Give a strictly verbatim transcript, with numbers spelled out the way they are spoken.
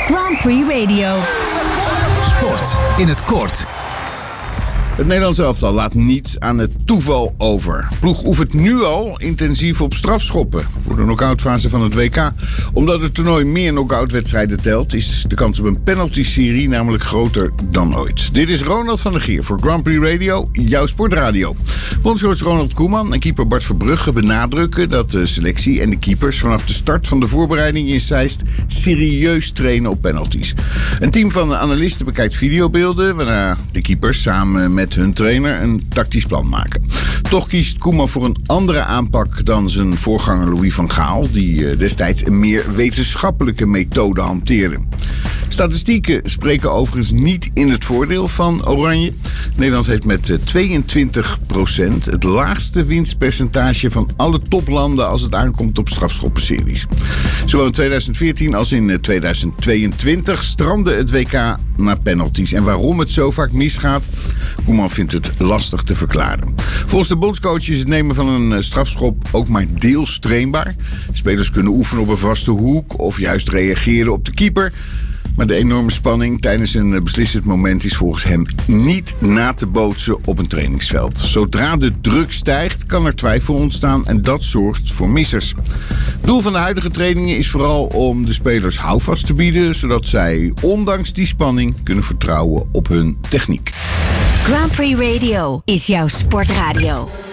Grand Prix Radio. Sport in het kort. Het Nederlands elftal laat niets aan het toeval over. Ploeg oefent nu al intensief op strafschoppen voor de knock-outfase van het W K. Omdat het toernooi meer knock-outwedstrijden telt, is de kans op een penalty-serie namelijk groter dan ooit. Dit is Ronald van der Gier voor Grand Prix Radio, jouw sportradio. Bondscoach Ronald Koeman en keeper Bart Verbrugge benadrukken dat de selectie en de keepers vanaf de start van de voorbereiding in Zeist serieus trainen op penalties. Een team van analisten bekijkt videobeelden waarna de keepers samen met hun trainer een tactisch plan maken. Toch kiest Koeman voor een andere aanpak dan zijn voorganger Louis van Gaal, die destijds een meer wetenschappelijke methode hanteerde. Statistieken spreken overigens niet in het voordeel van Oranje. Nederland heeft met tweeëntwintig procent het laagste winstpercentage van alle toplanden als het aankomt op strafschoppenseries. Zowel in tweeduizend veertien als in tweeduizend tweeëntwintig strandde het W K naar penalties. En waarom het zo vaak misgaat, Koeman vindt het lastig te verklaren. Volgens de bondscoach is het nemen van een strafschop ook maar deels trainbaar. Spelers kunnen oefenen op een vaste hoek of juist reageren op de keeper. Maar de enorme spanning tijdens een beslissend moment is volgens hem niet na te bootsen op een trainingsveld. Zodra de druk stijgt, kan er twijfel ontstaan en dat zorgt voor missers. Het doel van de huidige trainingen is vooral om de spelers houvast te bieden, zodat zij ondanks die spanning kunnen vertrouwen op hun techniek. Grand Prix Radio is jouw sportradio.